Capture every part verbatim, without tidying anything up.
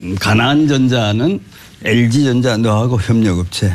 가나안전자는 엘지전자 너하고 협력업체,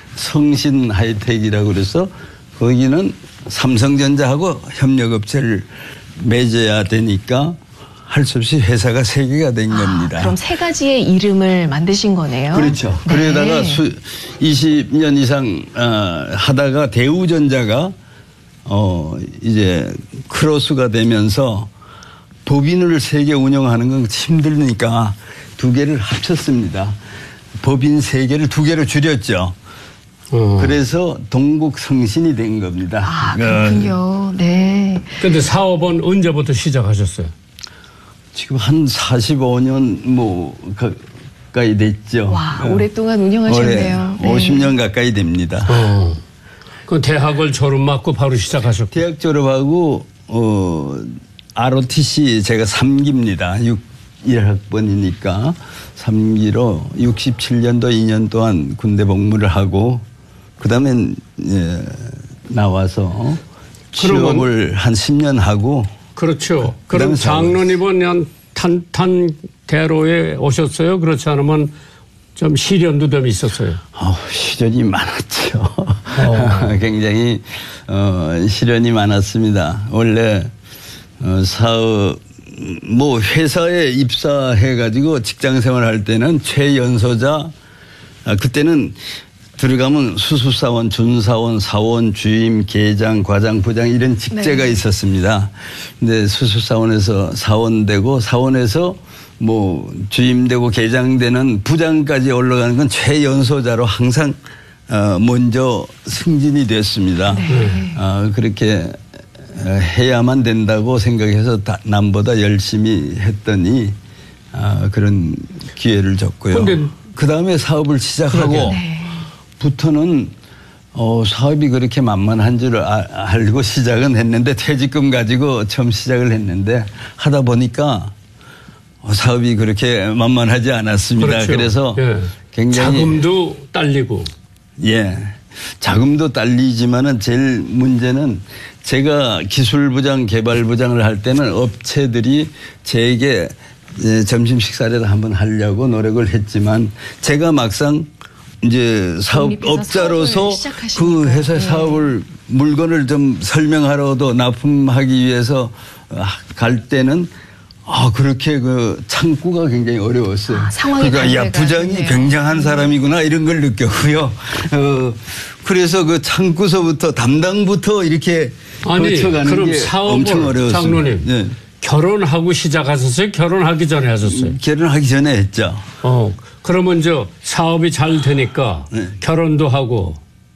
성신하이텍이라고 그래서 거기는 삼성전자하고 협력업체를 맺어야 되니까 할 수 없이 회사가 세 개가 된 겁니다. 아, 그럼 세 가지의 이름을 만드신 거네요. 그렇죠. 네. 그러다가 수, 이십 년 이상 어, 하다가 대우전자가 어, 이제 크로스가 되면서 법인을 세 개 운영하는 건 힘들으니까 두 개를 합쳤습니다. 법인 세 개를 두 개로 줄였죠. 어. 그래서 동국성신이 된 겁니다. 아, 그렇군요. 네. 그런데 사업은 언제부터 시작하셨어요? 지금 한 사십오 년 뭐 가까이 됐죠. 와, 오랫동안 운영하셨네요. 네. 오십 년 가까이 됩니다. 어. 그 대학을 졸업 맞고 바로 시작하셨고. 대학 졸업하고 어, 알오티씨 제가 삼 기입니다. 일 학번이니까 삼 기로 육십칠 년도 이 년 동안 군대 복무를 하고 그다음엔 예, 나와서 취업을 한 십 년 하고. 그렇죠. 그럼 장로님은 탄탄대로에 오셨어요? 그렇지 않으면 좀 시련도 좀 있었어요? 어, 시련이 많았죠. 어. 굉장히 어, 시련이 많았습니다. 원래 어, 사업 뭐 회사에 입사해가지고 직장생활 할 때는 최연소자 아, 그때는 들어가면 수수사원, 준사원, 사원, 주임, 계장, 과장, 부장 이런 직제가 네. 있었습니다. 근데 수수사원에서 사원 되고 사원에서 뭐 주임 되고 계장 되는 부장까지 올라가는 건 최연소자로 항상 어 먼저 승진이 됐습니다. 네. 어 그렇게 해야만 된다고 생각해서 남보다 열심히 했더니 어 그런 기회를 줬고요. 그 다음에 사업을 시작하고 네. 부터는 어, 사업이 그렇게 만만한 줄 아, 알고 시작은 했는데 퇴직금 가지고 처음 시작을 했는데 하다 보니까 어, 사업이 그렇게 만만하지 않았습니다. 그렇죠. 그래서 예. 굉장히 자금도 딸리고 예, 자금도 딸리지만은 제일 문제는 제가 기술부장, 개발부장을 할 때는 업체들이 제게 점심 식사라도 한번 하려고 노력을 했지만 제가 막상 이제 사업업자로서 그 회사 네. 사업을 물건을 좀 설명하러도 납품하기 위해서 갈 때는 아 그렇게 그 창구가 굉장히 어려웠어요. 아, 상황이 그러니까 야 부장이 되네요. 굉장한 사람이구나 이런 걸 느꼈고요. 어, 그래서 그 창구서부터 담당부터 이렇게 거쳐가는 그럼 게 사업을 엄청 어려웠습니다. 장로님 네. 결혼하고 시작하셨어요? 결혼하기 전에 하셨어요? 음, 결혼하기 전에 했죠. 어. 그러면 저 사업이 잘 되니까 네. 결혼도 하고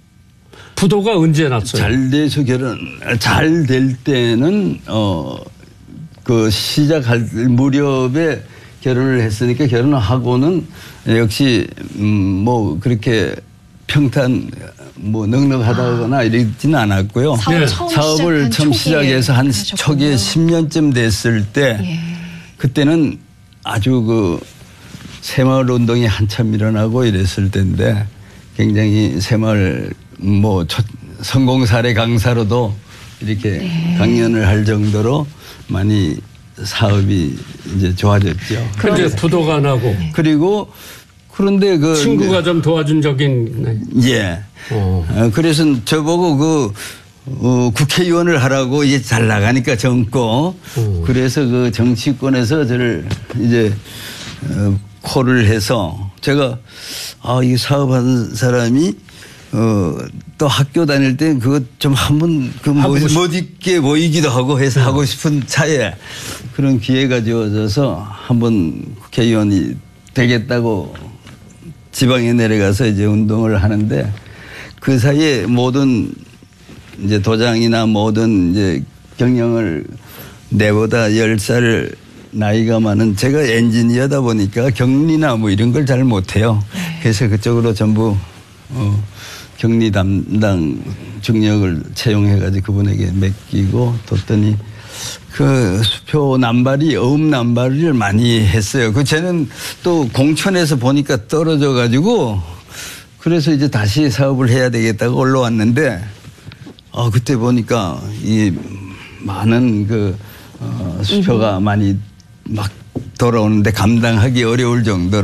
부도가 언제 났어요? 잘 돼서 결혼 잘 될 때는 어 그 시작할 무렵에 결혼을 했으니까 결혼을 하고는 역시 음 뭐 그렇게 평탄 뭐 넉넉하다거나 아. 이러지는 않았고요. 사업 네. 처음 사업을 처음 시작해서 한 하셨군요. 초기에 십 년쯤 됐을 때 예. 그때는 아주 그 새마을 운동이 한참 일어나고 이랬을 때인데 굉장히 새마을 뭐 성공 사례 강사로도 이렇게 네. 강연을 할 정도로 많이 사업이 이제 좋아졌죠. 그런데 부도가 나고 그리고 그런데 그 친구가 좀 도와준 적인 예. 어. 그래서 저보고 그 어, 국회의원을 하라고 이제 잘 나가니까 젊고 어. 그래서 그 정치권에서 저를 이제 어, 콜을 해서 제가 아, 이 사업하는 사람이 어, 또 학교 다닐 때 그거 좀 한번 그 못 있게 보이기도 하고 해서 음. 하고 싶은 차에 그런 기회가 주어져서 한번 국회의원이 되겠다고 지방에 내려가서 이제 운동을 하는데 그 사이에 모든 이제 도장이나 모든 이제 경영을 내보다 열 살 나이가 많은 제가 엔지니어다 보니까 격리나 뭐 이런 걸 잘 못해요. 그래서 그쪽으로 전부 어 격리 담당 중역을 채용해가지고 그분에게 맡기고 뒀더니 그 수표 남발이 어음 남발을 많이 했어요. 그 쟤는 또 공천에서 보니까 떨어져가지고 그래서 이제 다시 사업을 해야 되겠다고 올라왔는데 어 그때 보니까 이 많은 그 어 수표가 많이 막 돌아오는데 감당하기 어려울 정도로